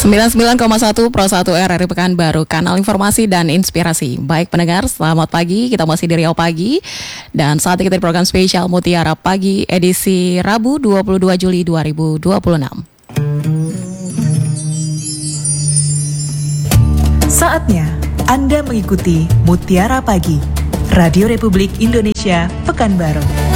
99,1 Pro 1 RRI Pekanbaru, kanal informasi dan inspirasi. Baik pendengar, selamat pagi. Kita masih di Riau Pagi. Dan saat ini kita di program spesial Mutiara Pagi edisi Rabu 22 Juli 2026. Saatnya Anda mengikuti Mutiara Pagi, Radio Republik Indonesia Pekanbaru.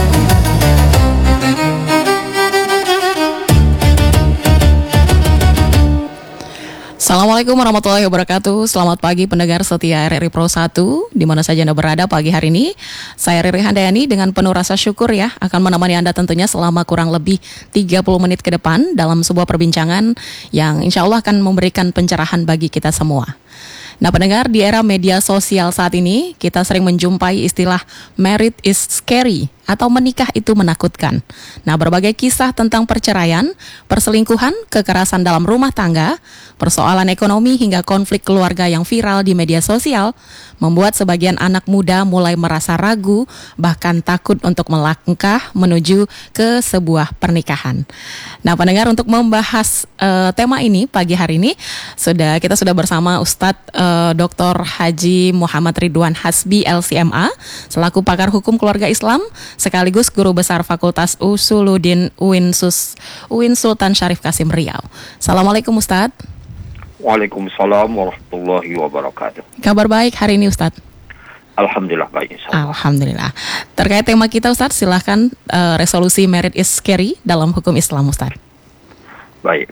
Assalamualaikum warahmatullahi wabarakatuh. Selamat pagi pendengar setia RRI Pro 1 di mana saja Anda berada pagi hari ini. Saya Riri Handayani dengan penuh rasa syukur ya akan menemani Anda tentunya selama kurang lebih 30 menit ke depan dalam sebuah perbincangan yang insya Allah akan memberikan pencerahan bagi kita semua. Nah pendengar, di era media sosial saat ini kita sering menjumpai istilah married is scary atau menikah itu menakutkan. Nah berbagai kisah tentang perceraian, perselingkuhan, kekerasan dalam rumah tangga, persoalan ekonomi hingga konflik keluarga yang viral di media sosial membuat sebagian anak muda mulai merasa ragu bahkan takut untuk melangkah menuju ke sebuah pernikahan. Nah pendengar, untuk membahas tema ini pagi hari ini kita sudah bersama Ustadz Dr. Haji Muhammad Ridwan Hasbi LCMA selaku pakar hukum keluarga Islam sekaligus Guru Besar Fakultas Usuluddin UIN Sultan Syarif Kasim Riau. Assalamualaikum Ustadz. Waalaikumsalam warahmatullahi wabarakatuh. Kabar baik hari ini Ustadz? Alhamdulillah baik. Alhamdulillah. Terkait tema kita Ustadz, silahkan resolusi married is scary dalam hukum Islam Ustadz. Baik.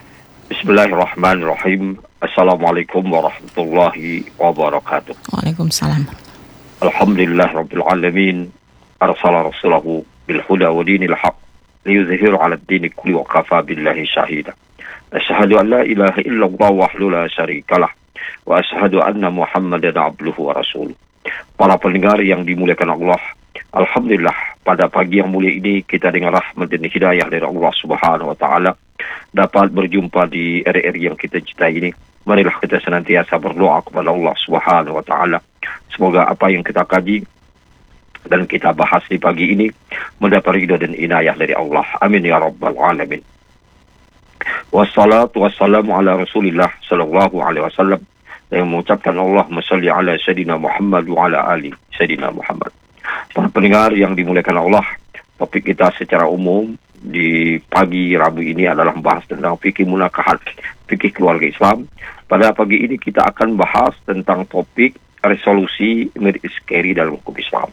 Bismillahirrahmanirrahim. Assalamualaikum warahmatullahi wabarakatuh. Waalaikumsalam. Alhamdulillah rabbil alamin. Arsala rasulahu bil huda wa dinil haq liyuzhiru 'ala ad-din kulli wa kafa billahi shahida. Asyhadu an la ilaha illallah wahdahu la syarikalah wa asyhadu anna Muhammadan abduhu wa rasuluh. Para pendengar yang dimuliakan Allah, alhamdulillah pada pagi yang mulia ini kita dengan rahmat dan hidayah dari Allah Subhanahu wa taala dapat berjumpa di RRI yang kita cintai ini. Marilah kita senantiasa berdoa kepada Allah Subhanahu wa taala. Semoga apa yang kita kaji dan kita bahas di pagi ini mendapat ridha dan inayah dari Allah. Amin ya rabbal alamin. Wassalatu wassalamu ala Rasulillah sallallahu alaihi wasallam, yang mengucapkan Allahumma shalli ala Sayyidina Muhammad wa ala ali Sayyidina Muhammad. Para pendengar yang dimuliakan Allah, topik kita secara umum di pagi Rabu ini adalah membahas tentang fikih munakahat, fikih keluarga Islam. Pada pagi ini kita akan bahas tentang topik resolusi married is scary dalam hukum Islam.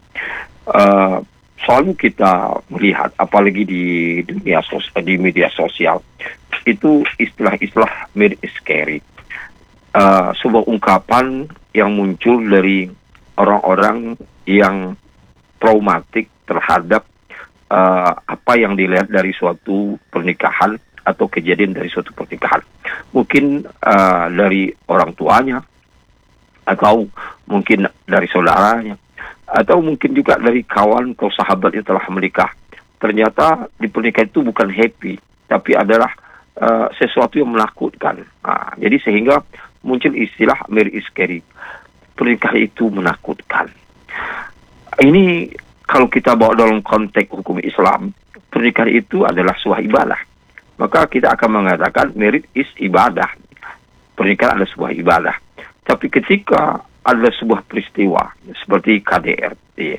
Selalu kita melihat, apalagi di dunia di media sosial, itu istilah-istilah married is scary. Sebuah ungkapan yang muncul dari orang-orang yang traumatik terhadap apa yang dilihat dari suatu pernikahan atau kejadian dari suatu pernikahan. Mungkin dari orang tuanya, atau mungkin dari saudaranya, atau mungkin juga dari kawan atau sahabat yang telah menikah. Ternyata di pernikahan itu bukan happy, tapi adalah sesuatu yang menakutkan. Jadi sehingga muncul istilah married is scary. Pernikahan itu menakutkan. Ini kalau kita bawa dalam konteks hukum Islam, pernikahan itu adalah sebuah ibadah. Maka kita akan mengatakan married is ibadah. Pernikahan adalah sebuah ibadah. Tapi ketika ada sebuah peristiwa seperti KDRT,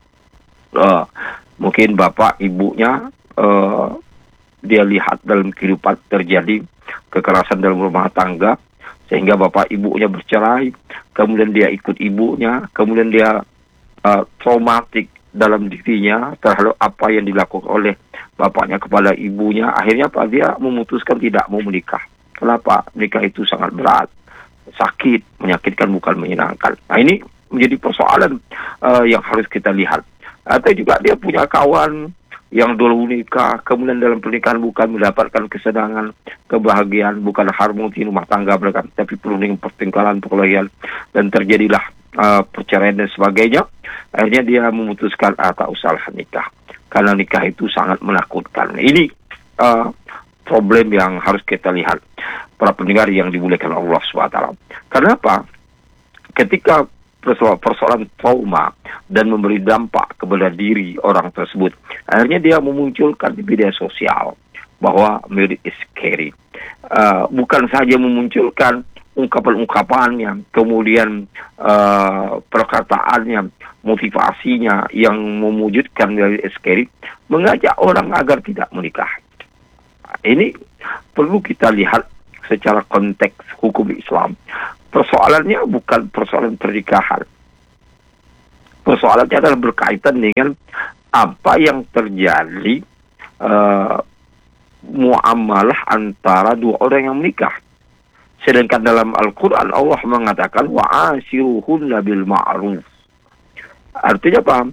mungkin bapak ibunya dia lihat dalam kehidupan terjadi kekerasan dalam rumah tangga, sehingga bapak ibunya bercerai, kemudian dia ikut ibunya, kemudian dia traumatik dalam dirinya terhadap apa yang dilakukan oleh bapaknya kepada ibunya. Akhirnya dia memutuskan tidak mau menikah. Kenapa? Menikah itu sangat berat, sakit, menyakitkan, bukan menyenangkan. Nah ini menjadi persoalan yang harus kita lihat. Atau juga dia punya kawan yang dulu nikah, kemudian dalam pernikahan bukan mendapatkan kesenangan, kebahagiaan, bukan harmoni rumah tangga mereka, tapi penuh dengan pertengkaran, perkelahian, dan terjadilah perceraian dan sebagainya. Akhirnya dia memutuskan tak usahlah nikah, karena nikah itu sangat menakutkan. Ini problem yang harus kita lihat, para pendengar yang dimuliakan Allah SWT. Kenapa? Ketika persoalan trauma dan memberi dampak kepada diri orang tersebut, akhirnya dia memunculkan di media sosial bahwa married is scary. bukan saja memunculkan ungkapan-ungkapannya, kemudian perkataannya, motivasinya yang mewujudkan dari SKRI, mengajak orang agar tidak menikah. Ini perlu kita lihat secara konteks hukum Islam. Persoalannya bukan persoalan pernikahan. Persoalannya adalah berkaitan dengan apa yang terjadi muamalah antara dua orang yang menikah. Sedangkan dalam Al-Quran Allah mengatakan wa'ashiruhunna bil ma'ruf. Artinya apa?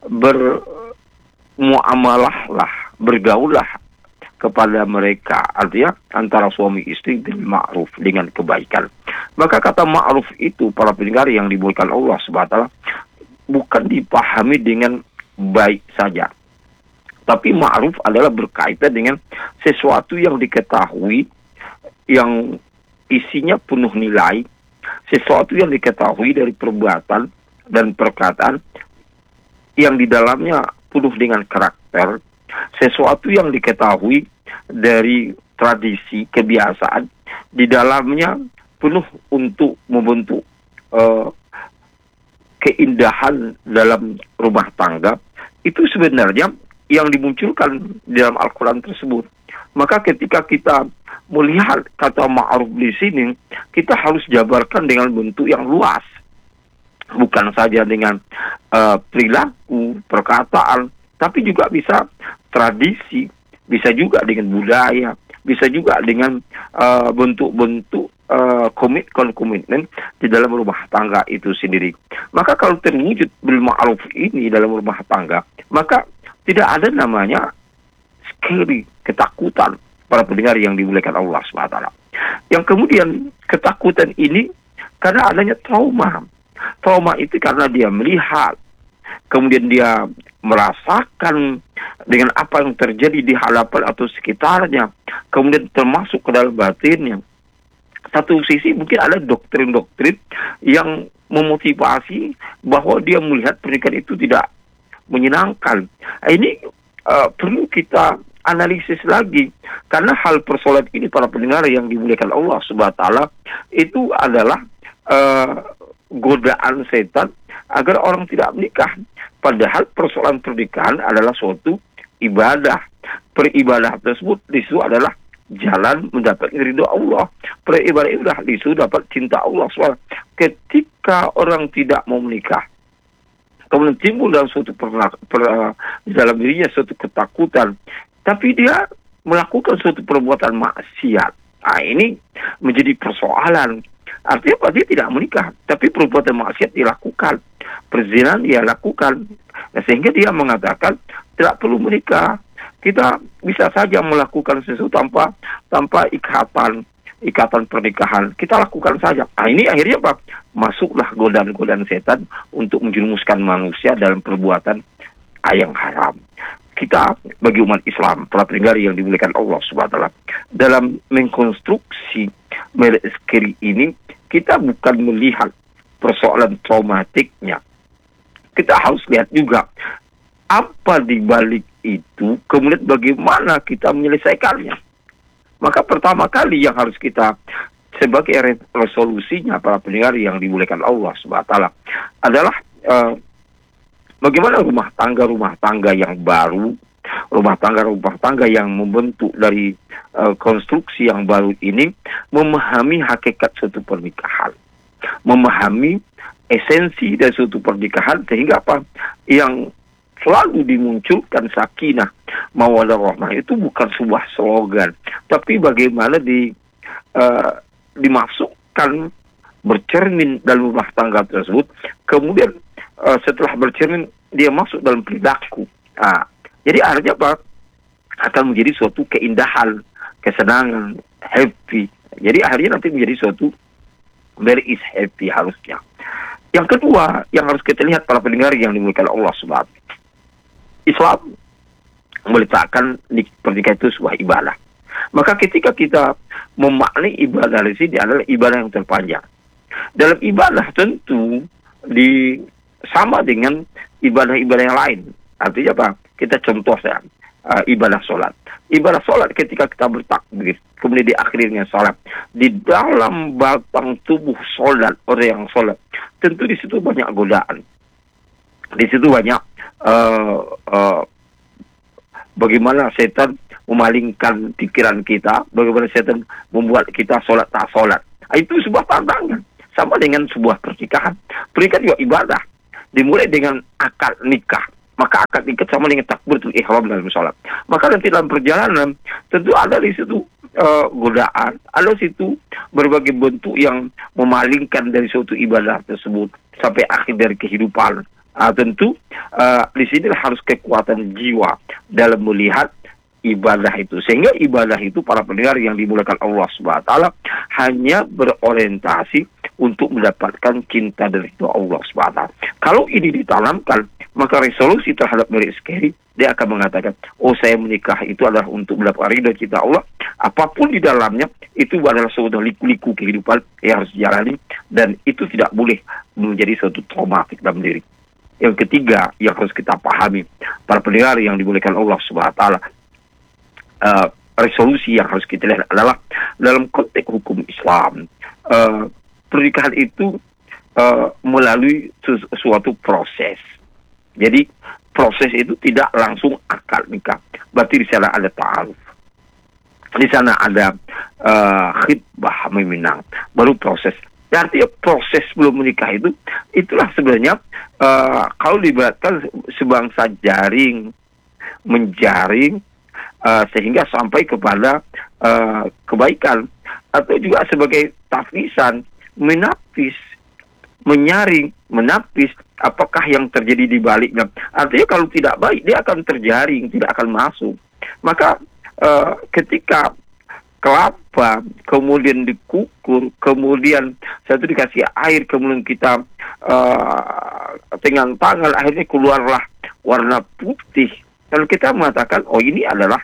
Bermuamalahlah, bergaullah kepada mereka. Artinya antara suami istri bil ma'ruf, dengan kebaikan. Maka kata ma'ruf itu, para pendengar yang dimuliakan Allah SWT, bukan dipahami dengan baik saja. Tapi ma'ruf adalah berkaitan dengan sesuatu yang diketahui, yang isinya penuh nilai, sesuatu yang diketahui dari perbuatan dan perkataan yang di dalamnya penuh dengan karakter, sesuatu yang diketahui dari tradisi, kebiasaan, di dalamnya penuh untuk membentuk keindahan dalam rumah tangga. Itu sebenarnya yang dimunculkan di dalam Al-Quran tersebut. Maka ketika kita melihat kata ma'ruf di sini, kita harus jabarkan dengan bentuk yang luas. Bukan saja dengan perilaku, perkataan, tapi juga bisa tradisi, bisa juga dengan budaya, bisa juga dengan bentuk-bentuk komitmen di dalam rumah tangga itu sendiri. Maka kalau terwujud bil ma'ruf ini dalam rumah tangga, maka tidak ada namanya scary, ketakutan, para pendengar yang dimuliakan Allah SWT. Yang kemudian ketakutan ini karena adanya trauma. Trauma itu karena dia melihat, kemudian dia merasakan dengan apa yang terjadi di hadapan atau sekitarnya, kemudian termasuk ke dalam batinnya. Satu sisi mungkin ada doktrin-doktrin yang memotivasi bahwa dia melihat pernikahan itu tidak menyenangkan. Ini perlu kita analisis lagi, karena hal persoalan ini, para pendengar yang dimuliakan Allah SWT, itu adalah godaan setan agar orang tidak menikah. Padahal persoalan pernikahan adalah suatu ibadah. Peribadah tersebut disitu adalah jalan mendapatkan ridho Allah. Peribadah disitu dapat cinta Allah SWT. Ketika orang tidak mau menikah, kemudian timbul dalam suatu di dalam dirinya suatu ketakutan, tapi dia melakukan suatu perbuatan maksiat. Nah, ini menjadi persoalan. Artinya apa? Dia tidak menikah, tapi perbuatan maksiat dilakukan, perzinahan dia lakukan. Nah, sehingga dia mengatakan tidak perlu menikah. Kita bisa saja melakukan sesuatu tanpa ikatan pernikahan. Kita lakukan saja. Nah, ini akhirnya apa? Masuklah godaan-godaan setan untuk menjerumuskan manusia dalam perbuatan yang haram. Kita bagi umat Islam, para pendengar yang dimuliakan Allah SWT, dalam mengkonstruksi SKRI ini, kita bukan melihat persoalan traumatiknya. Kita harus lihat juga apa di balik itu, kemudian bagaimana kita menyelesaikannya. Maka pertama kali yang harus kita sebagai resolusinya, para pendengar yang dimuliakan Allah SWT, adalah bagaimana rumah tangga yang baru, rumah tangga yang membentuk dari konstruksi yang baru ini memahami hakikat suatu pernikahan, memahami esensi dari suatu pernikahan, sehingga apa yang selalu dimunculkan sakinah, mawaddah, rahmah itu bukan sebuah slogan, tapi bagaimana dimasukkan, bercermin dalam rumah tangga tersebut, kemudian setelah bercermin dia masuk dalam perilaku. Jadi artinya apa? Akan menjadi suatu keindahan, kesenangan, happy. Jadi akhirnya nanti menjadi suatu very is happy harusnya. Yang kedua yang harus kita lihat, para pendengar yang dimuliakan Allah SWT, Islam meletakkan pernikahan itu sebuah ibadah. Maka ketika kita memaknai ibadah di sini adalah ibadah yang terpanjang. Dalam ibadah tentu sama dengan ibadah-ibadah yang lain. Artinya apa? Kita contoh ya, ibadah sholat. Ibadah sholat ketika kita bertakbir, kemudian diakhiri dengan sholat. Di dalam batang tubuh sholat, orang yang sholat, tentu di situ banyak godaan. Di situ banyak bagaimana setan memalingkan pikiran kita, bagaimana setan membuat kita sholat tak sholat. Itu sebuah tantangan. Sama dengan sebuah pernikahan. Pernikahan juga ibadah. Dimulai dengan akad nikah. Maka akad nikah sama dengan takbiratul ihram dalam sholat. Maka nanti dalam perjalanan tentu ada di situ godaan, ada di situ berbagai bentuk yang memalingkan dari suatu ibadah tersebut sampai akhir dari kehidupan. Tentu di sini harus kekuatan jiwa dalam melihat ibadah itu, sehingga ibadah itu para pendengar yang dimuliakan Allah Subhanahu wa taala hanya berorientasi untuk mendapatkan cinta dari Allah Subhanahu wa taala. Kalau ini ditanamkan, maka resolusi terhadap marriage care dia akan mengatakan, oh saya menikah itu adalah untuk mendapatkan ridha cinta Allah, apapun di dalamnya itu adalah suatu liku-liku kehidupan yang harus dijalani, dan itu tidak boleh menjadi suatu traumatik dalam diri. Yang ketiga yang harus kita pahami para pendengar yang dimuliakan Allah Subhanahu wa taala, resolusi yang harus kita lihat adalah dalam konteks hukum Islam, pernikahan itu melalui suatu proses. Jadi proses itu tidak langsung akad nikah. Berarti di sana ada ta'aruf, di sana ada khitbah meminang, baru proses. Artinya proses sebelum menikah itu, itulah sebenarnya kalau dibuatkan sebangsa jaring, menjaring, sehingga sampai kepada kebaikan, atau juga sebagai tafnisan, menapis, menyaring, menapis apakah yang terjadi di baliknya. Artinya kalau tidak baik, dia akan terjaring, tidak akan masuk. Maka ketika kelapa kemudian dikukur, kemudian satu dikasih air, kemudian kita dengan tangan, akhirnya keluarlah warna putih. Kalau kita mengatakan, oh ini adalah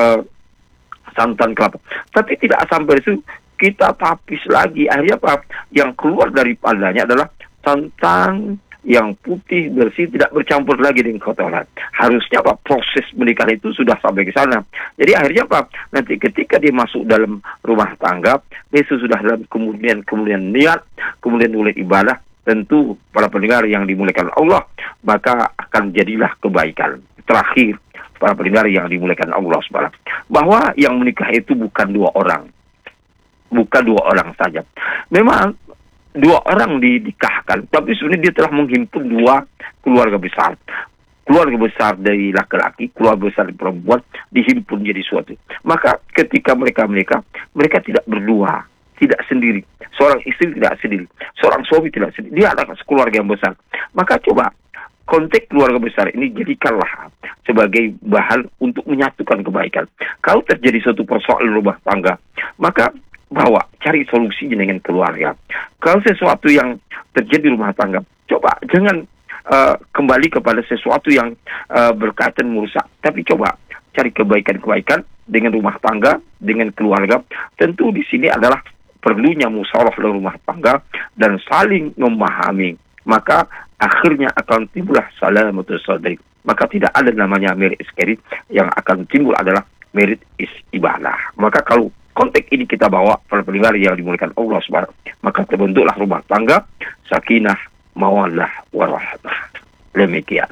santan kelapa. Tapi tidak sampai itu, kita tapis lagi. Akhirnya apa? Yang keluar daripadanya adalah santan yang putih, bersih, tidak bercampur lagi dengan kotoran. Harusnya apa? Proses menikah itu sudah sampai ke sana. Jadi akhirnya apa? Nanti ketika dia masuk dalam rumah tangga, dia sudah dalam kemudian niat, kemudian mulai ibadah, tentu para pendengar yang dimuliakan Allah, maka akan jadilah kebaikan. Terakhir, para pendengar yang dimuliakan Allah SWT, bahwa yang menikah itu bukan dua orang. Bukan dua orang saja. Memang dua orang dinikahkan, tapi sebenarnya dia telah menghimpun dua keluarga besar. Keluarga besar dari laki-laki, keluarga besar dari perempuan, dihimpun jadi suatu. Maka ketika mereka menikah, mereka tidak berdua, tidak sendiri. Seorang istri tidak sendiri, seorang suami tidak sendiri. Dia adalah keluarga yang besar. Maka coba, konteks keluarga besar ini jadikanlah sebagai bahan untuk menyatukan kebaikan. Kalau terjadi suatu persoalan rumah tangga, maka bawa, cari solusinya dengan keluarga. Kalau sesuatu yang terjadi di rumah tangga, coba jangan kembali kepada sesuatu yang berkaitan merusak, tapi coba cari kebaikan-kebaikan dengan rumah tangga, dengan keluarga. Tentu di sini adalah perlunya musyawarah dalam rumah tangga dan saling memahami. Maka akhirnya akan timbullah salamatul sadri. Maka tidak ada namanya merit iskeri, yang akan timbul adalah merit ibadah. Maka kalau konteks ini kita bawa para pendengar yang dimuliakan Allah Subhanahu, maka terbentuklah rumah tangga sakinah, mawaddah, warahmah. Demikian.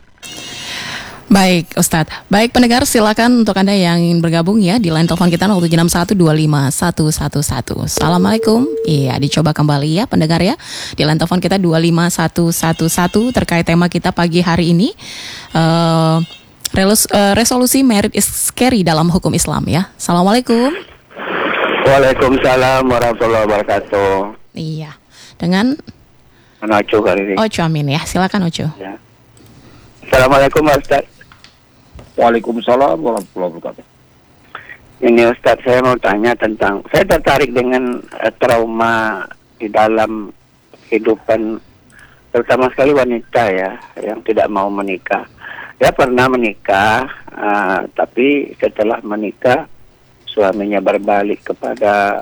Baik, Ustadz. Baik, pendengar, silakan untuk Anda yang ingin bergabung ya di line telepon kita 0761251111. Assalamualaikum. Iya, dicoba kembali ya pendengar ya. Di line telepon kita 25111 terkait tema kita pagi hari ini. Resolusi merit is scary dalam hukum Islam ya. Assalamualaikum. Waalaikumsalam warahmatullahi wabarakatuh. Iya. Dengan Oco kali ini. Oco, amin ya. Silakan Oco. Ya. Assalamualaikum Ustaz. Waalaikumsalam warahmatullahi wabarakatuh. Ini Ustaz, saya mau tanya tentang, saya tertarik dengan trauma di dalam kehidupan, terutama sekali wanita ya, yang tidak mau menikah. Dia pernah menikah, tapi setelah menikah suaminya berbalik kepada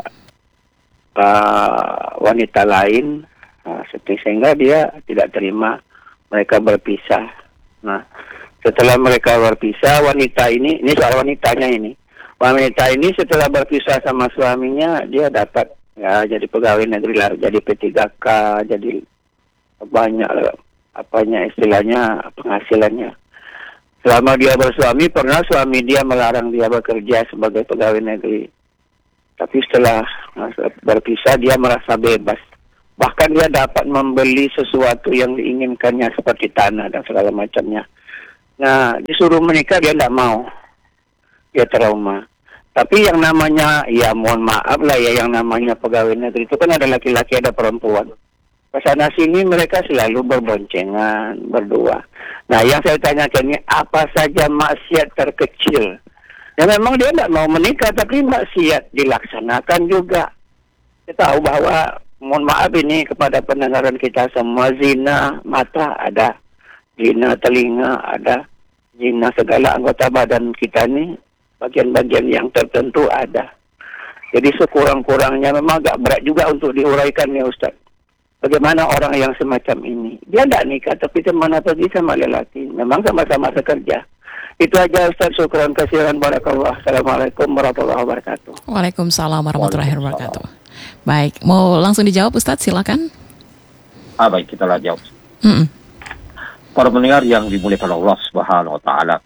wanita lain, sehingga dia tidak terima, mereka berpisah. Nah, setelah mereka berpisah, wanita ini soal wanitanya ini, Wanita ini setelah berpisah sama suaminya, dia dapat ya jadi pegawai negeri lah, jadi P3K, jadi banyak istilahnya penghasilannya. Selama dia bersuami, pernah suami dia melarang dia bekerja sebagai pegawai negeri. Tapi setelah berpisah, dia merasa bebas. Bahkan dia dapat membeli sesuatu yang diinginkannya seperti tanah dan segala macamnya. Nah, disuruh menikah dia tidak mau. Dia trauma. Tapi yang namanya, ya mohon maaf lah ya, yang namanya pegawai negeri itu kan ada laki-laki, ada perempuan. Kesana sini mereka selalu berboncengan, berdua. Nah, yang saya tanyakan ini, apa saja maksiat terkecil? Ya memang dia tidak mau menikah, tapi maksiat dilaksanakan juga. Kita tahu bahwa, mohon maaf ini kepada pendengaran kita semua, zina mata ada, zina telinga ada, zina segala anggota badan kita ini, bagian-bagian yang tertentu ada. Jadi sekurang-kurangnya memang agak berat juga untuk diuraikan ya Ustaz. Bagaimana orang yang semacam ini? Dia tidak nikah tapi kemana pergi sama lelaki. Memang sama-sama bekerja. Itu aja Ustaz. Syukran kasihan. Barakallah. Assalamualaikum warahmatullahi wabarakatuh. Waalaikumsalam warahmatullahi wabarakatuh. Baik, mau langsung dijawab Ustaz, silakan. Baik, kita lah jawab. Para pendengar yang dimuliakan Allah Subhanahu wa taala.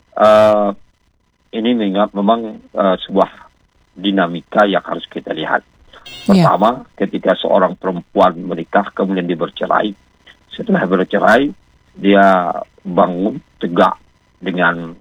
Ini memang sebuah dinamika yang harus kita lihat. Pertama, ketika seorang perempuan menikah kemudian dia bercerai. Setelah bercerai, dia bangun tegak dengan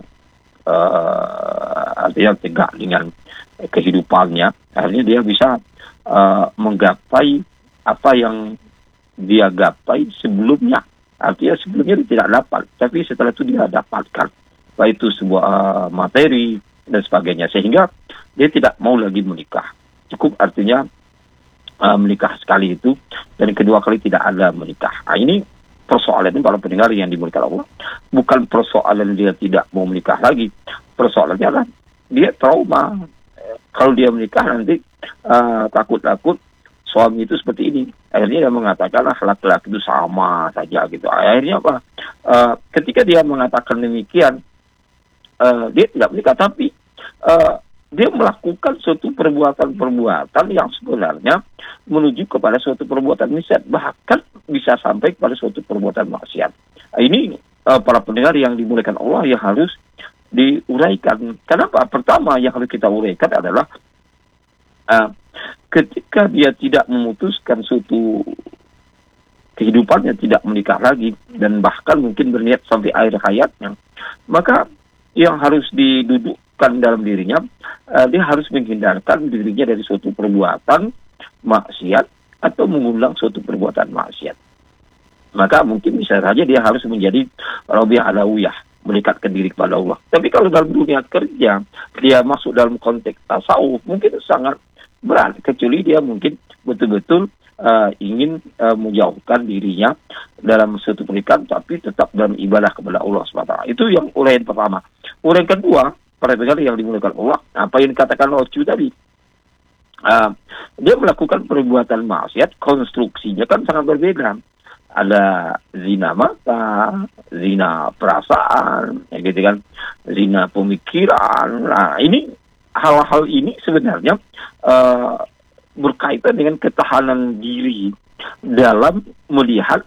artinya tegak dengan kehidupannya. Akhirnya dia bisa menggapai apa yang dia gapai sebelumnya. Artinya sebelumnya dia tidak dapat, tapi setelah itu dia dapatkan. Baik itu sebuah materi dan sebagainya. Sehingga dia tidak mau lagi menikah. Cukup artinya menikah sekali itu, dan kedua kali tidak ada menikah. Nah, ini persoalan ini para pendengar yang dimuliakan Allah. Bukan persoalan dia tidak mau menikah lagi. Persoalannya adalah dia trauma. Kalau dia menikah nanti takut-takut suami itu seperti ini. Akhirnya dia mengatakan laki-laki itu sama saja gitu. Akhirnya apa? Ketika dia mengatakan demikian, dia tidak menikah, tapi dia melakukan suatu perbuatan yang sebenarnya menuju kepada suatu perbuatan maksiat, bahkan bisa sampai kepada suatu perbuatan maksiat. Ini para pendengar yang dimuliakan Allah yang harus diuraikan. Kenapa? Pertama yang harus kita uraikan adalah ketika dia tidak memutuskan suatu kehidupannya, tidak menikah lagi, dan bahkan mungkin berniat sampai akhir hayatnya, maka yang harus didudukkan dalam dirinya, dia harus menghindarkan dirinya dari suatu perbuatan maksiat atau mengundang suatu perbuatan maksiat. Maka mungkin bisa saja dia harus menjadi Rabi'ah Alawiyah, mendekatkan diri kepada Allah. Tapi kalau dalam dunia kerja, dia masuk dalam konteks tasawuf, mungkin sangat berat, kecuali dia mungkin betul-betul ingin menjauhkan dirinya dalam suatu pernikahan, tapi tetap dalam ibadah kepada Allah SWT. Itu yang uraian pertama. Uraian kedua, para pendengar yang dimuliakan Allah, apa yang dikatakan Ocu tadi, dia melakukan perbuatan maksiat, konstruksinya kan sangat berbeda. Ada zina mata, zina perasaan, ya gitu kan, zina pemikiran. Nah, ini hal-hal ini sebenarnya berkaitan dengan ketahanan diri dalam melihat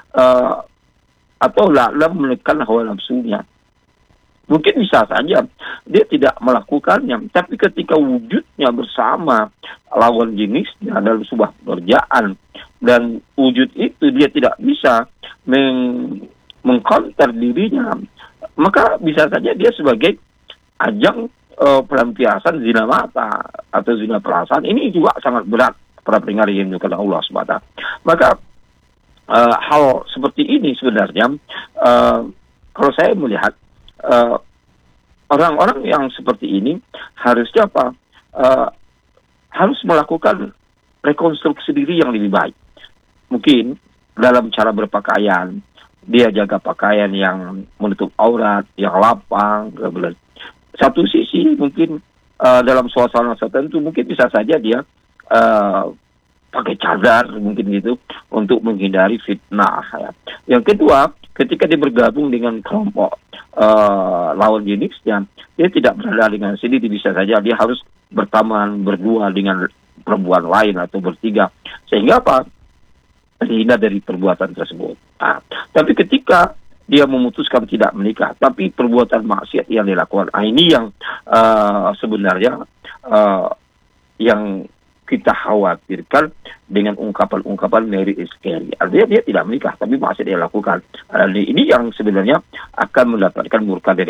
atau dalam menekan hawa nafsunya. Mungkin bisa saja dia tidak melakukannya, tapi ketika wujudnya bersama lawan jenisnya dalam sebuah pekerjaan, dan wujud itu dia tidak bisa mengcounter dirinya, maka bisa saja dia sebagai ajang pelampiasan zina mata atau zina perasaan. Ini juga sangat berat para pendengar yang dimuliakan Allah SWT. Maka hal seperti ini sebenarnya kalau saya melihat orang-orang yang seperti ini harusnya apa? Harus melakukan rekonstruksi diri yang lebih baik. Mungkin dalam cara berpakaian, dia jaga pakaian yang menutup aurat, yang lapang. Satu sisi mungkin dalam suasana tertentu mungkin bisa saja dia pakai cadar mungkin gitu untuk menghindari fitnah. Ya. Yang kedua, ketika dia bergabung dengan kelompok lawan jenisnya, dia tidak berada dengan sendiri, bisa saja dia harus berteman berdua dengan perempuan lain atau bertiga, sehingga apa? Terhindar dari perbuatan tersebut. Nah, tapi ketika dia memutuskan tidak menikah, tapi perbuatan maksiat yang dilakukan, ini yang sebenarnya yang kita khawatirkan dengan ungkapan-ungkapan marriage is scary. Artinya dia tidak menikah, tapi masih dia lakukan. Ini yang sebenarnya akan mendapatkan murka dari